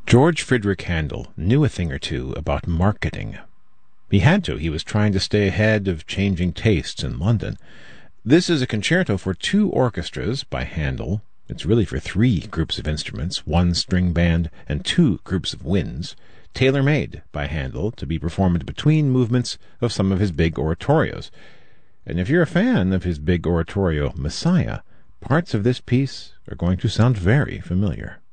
George Friedrich Handel knew a thing or two about marketing. He had to. He was trying to stay ahead of changing tastes in London. This is a concerto for 2 orchestras by Handel. It's really for 3 groups of instruments, 1 string band and 2 groups of winds, tailor-made by Handel to be performed between movements of some of his big oratorios. And if you're a fan of his big oratorio, Messiah, parts of this piece are going to sound very familiar.